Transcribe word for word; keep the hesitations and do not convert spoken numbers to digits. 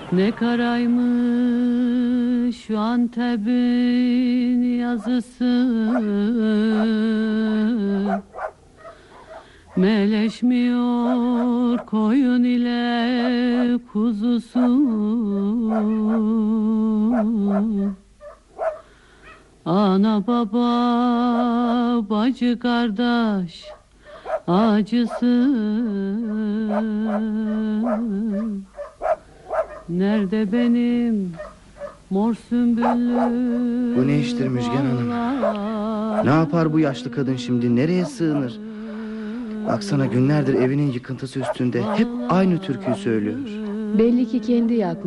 Ne karaymış şu Antep'in yazısı, meleşmiyor koyun ile kuzusu. Ana baba bacı kardeş acısı. Nerede benim mor sümbüllü? Bu ne iştir Müjgan Hanım? Ne yapar bu yaşlı kadın şimdi? Nereye sığınır? Baksana, günlerdir evinin yıkıntısı üstünde hep aynı türküyü söylüyor. Belli ki kendi yakmış.